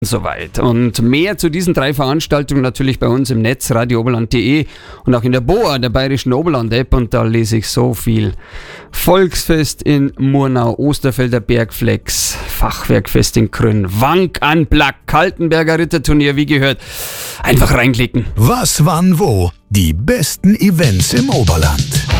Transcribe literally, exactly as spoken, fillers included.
soweit. Und mehr zu diesen drei Veranstaltungen natürlich bei uns im Netz, radio oberland punkt de und auch in der B O A, der Bayerischen Oberland-App. Und da lese ich so viel. Volksfest in Murnau, Osterfelder Bergflex, Fachwerkfest in Krünn, Wank an Plack, Kaltenberger Ritterturnier, wie gehört. Einfach reinklicken. Was, wann, wo? Die besten Events im Oberland.